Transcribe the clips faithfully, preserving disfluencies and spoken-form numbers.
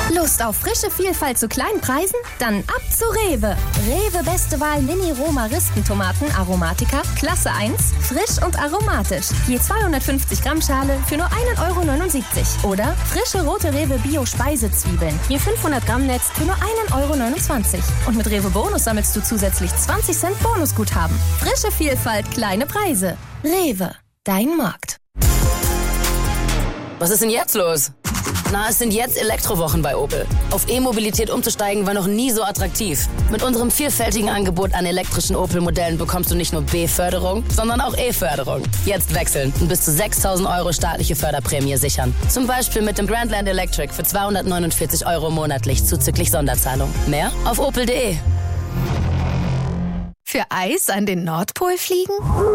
Lust auf frische Vielfalt zu kleinen Preisen? Dann ab zu Rewe. Rewe beste Wahl Mini-Roma-Ristentomaten Aromatica, Klasse eins, frisch und aromatisch. Je zweihundertfünfzig Gramm Schale für nur ein Euro neunundsiebzig. Oder frische rote Rewe Bio-Speisezwiebeln. Je fünfhundert Gramm Netz für nur ein Euro neunundzwanzig. Und mit Rewe Bonus sammelst du zusätzlich zwanzig Cent Bonusguthaben. Frische Vielfalt, kleine Preise. Rewe, dein Markt. Was ist denn jetzt los? Na, es sind jetzt Elektrowochen bei Opel. Auf E-Mobilität umzusteigen war noch nie so attraktiv. Mit unserem vielfältigen Angebot an elektrischen Opel-Modellen bekommst du nicht nur B-Förderung, sondern auch E-Förderung. Jetzt wechseln und bis zu sechstausend Euro staatliche Förderprämie sichern. Zum Beispiel mit dem Grandland Electric für zweihundertneunundvierzig Euro monatlich zuzüglich Sonderzahlung. Mehr auf opel punkt de. Für Eis an den Nordpol fliegen?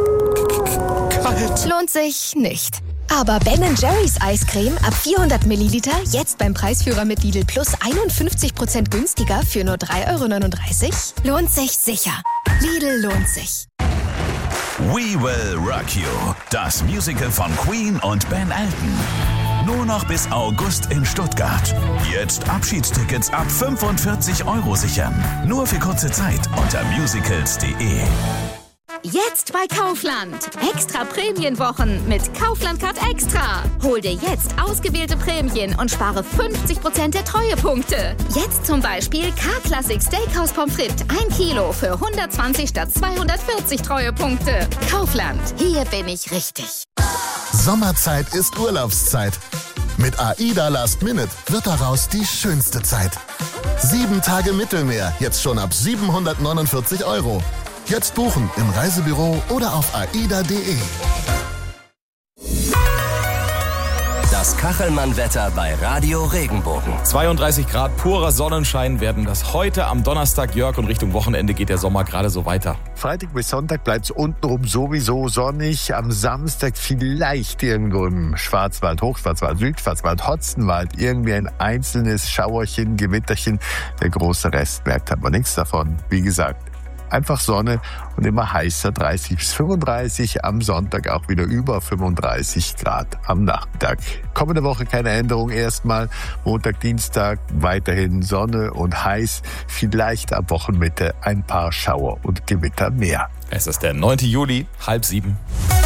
Kalt. Lohnt sich nicht. Aber Ben and Jerry's Eiscreme ab vierhundert Milliliter jetzt beim Preisführer mit Lidl Plus einundfünfzig Prozent günstiger für nur drei Euro neununddreißig? Lohnt sich sicher. Lidl lohnt sich. We Will Rock You, das Musical von Queen und Ben Elton. Nur noch bis August in Stuttgart. Jetzt Abschiedstickets ab fünfundvierzig Euro sichern. Nur für kurze Zeit unter musicals punkt de. Jetzt bei Kaufland. Extra Prämienwochen mit Kaufland Card Extra. Hol dir jetzt ausgewählte Prämien und spare fünfzig Prozent der Treuepunkte. Jetzt zum Beispiel K-Classic Steakhouse Pommes frites ein Kilo für hundertzwanzig statt zweihundertvierzig Treuepunkte. Kaufland. Hier bin ich richtig. Sommerzeit ist Urlaubszeit. Mit AIDA Last Minute wird daraus die schönste Zeit. Sieben Tage Mittelmeer, jetzt schon ab siebenhundertneunundvierzig Euro. Jetzt buchen im Reisebüro oder auf aida punkt de. Das Kachelmann-Wetter bei Radio Regenbogen. zweiunddreißig Grad, purer Sonnenschein werden das heute am Donnerstag, Jörg, und Richtung Wochenende geht der Sommer gerade so weiter. Freitag bis Sonntag bleibt es untenrum sowieso sonnig. Am Samstag vielleicht irgendwo im Schwarzwald, Hochschwarzwald, Südschwarzwald, Hotzenwald irgendwie ein einzelnes Schauerchen, Gewitterchen. Der große Rest merkt aber nichts davon. Wie gesagt, einfach Sonne und immer heißer, dreißig bis fünfunddreißig, am Sonntag auch wieder über fünfunddreißig Grad am Nachmittag. Kommende Woche keine Änderung erstmal. Montag, Dienstag weiterhin Sonne und heiß. Vielleicht ab Wochenmitte ein paar Schauer und Gewitter mehr. Es ist der neunte Juli, halb sieben.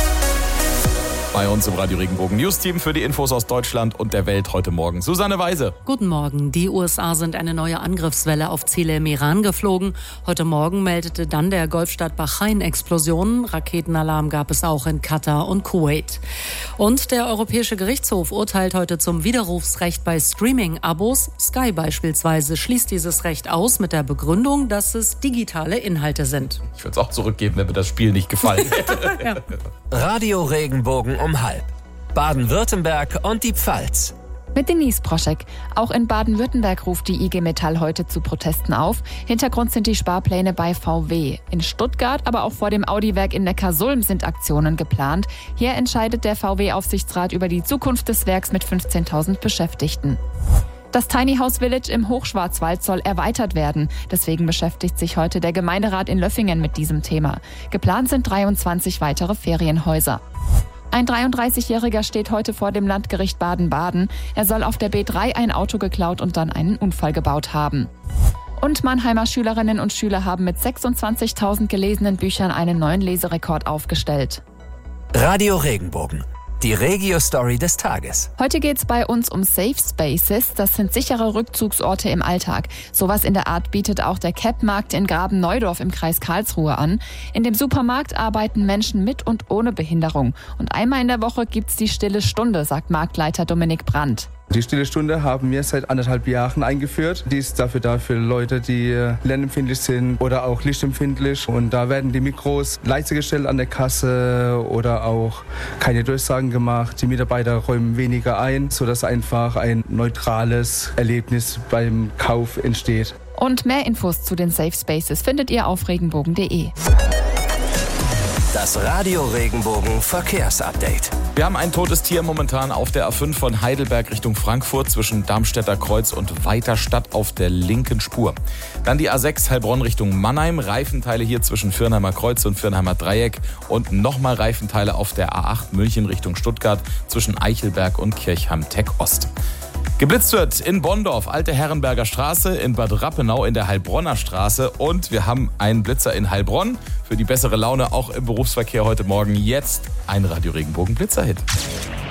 Bei uns im Radio Regenbogen News-Team für die Infos aus Deutschland und der Welt heute Morgen Susanne Weise. Guten Morgen. Die U S A sind eine neue Angriffswelle auf Ziele im Iran geflogen. Heute Morgen meldete dann der Golfstaat Bahrain Explosionen. Raketenalarm gab es auch in Katar und Kuwait. Und der Europäische Gerichtshof urteilt heute zum Widerrufsrecht bei Streaming-Abos. Sky beispielsweise schließt dieses Recht aus mit der Begründung, dass es digitale Inhalte sind. Ich würde es auch zurückgeben, wenn mir das Spiel nicht gefallen hätte. Ja. Radio Regenbogen um halb. Baden-Württemberg und die Pfalz. Mit Denise Proschek. Auch in Baden-Württemberg ruft die I G Metall heute zu Protesten auf. Hintergrund sind die Sparpläne bei V W. In Stuttgart, aber auch vor dem Audi-Werk in Neckarsulm sind Aktionen geplant. Hier entscheidet der V W-Aufsichtsrat über die Zukunft des Werks mit fünfzehntausend Beschäftigten. Das Tiny House Village im Hochschwarzwald soll erweitert werden. Deswegen beschäftigt sich heute der Gemeinderat in Löffingen mit diesem Thema. Geplant sind dreiundzwanzig weitere Ferienhäuser. Ein dreiunddreißigjähriger steht heute vor dem Landgericht Baden-Baden. Er soll auf der B drei ein Auto geklaut und dann einen Unfall gebaut haben. Und Mannheimer Schülerinnen und Schüler haben mit sechsundzwanzigtausend gelesenen Büchern einen neuen Leserekord aufgestellt. Radio Regenbogen. Die Regio-Story des Tages. Heute geht's bei uns um Safe Spaces. Das sind sichere Rückzugsorte im Alltag. Sowas in der Art bietet auch der Cap-Markt in Graben-Neudorf im Kreis Karlsruhe an. In dem Supermarkt arbeiten Menschen mit und ohne Behinderung. Und einmal in der Woche gibt's die Stille Stunde, sagt Marktleiter Dominik Brandt. Die Stille Stunde haben wir seit anderthalb Jahren eingeführt. Die ist dafür da für Leute, die lernempfindlich sind oder auch lichtempfindlich. Und da werden die Mikros leise gestellt an der Kasse oder auch keine Durchsagen gemacht. Die Mitarbeiter räumen weniger ein, sodass einfach ein neutrales Erlebnis beim Kauf entsteht. Und mehr Infos zu den Safe Spaces findet ihr auf regenbogen punkt de. Das Radio Regenbogen Verkehrsupdate. Wir haben ein totes Tier momentan auf der A fünf von Heidelberg Richtung Frankfurt zwischen Darmstädter Kreuz und Weiterstadt auf der linken Spur. Dann die A sechs Heilbronn Richtung Mannheim, Reifenteile hier zwischen Firnheimer Kreuz und Firnheimer Dreieck und nochmal Reifenteile auf der A acht München Richtung Stuttgart zwischen Eichelberg und Kirchheim-Teck Ost. Geblitzt wird in Bonndorf, Alte Herrenberger Straße, in Bad Rappenau in der Heilbronner Straße und wir haben einen Blitzer in Heilbronn. Für die bessere Laune auch im Berufsverkehr heute Morgen jetzt ein Radio Regenbogen Blitzer-Hit.